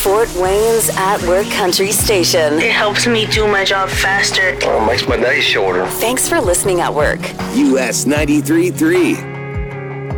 Fort Wayne's At Work Country Station. It helps me do my job faster. Oh, it makes my day shorter. Thanks for listening at work. US 93.3.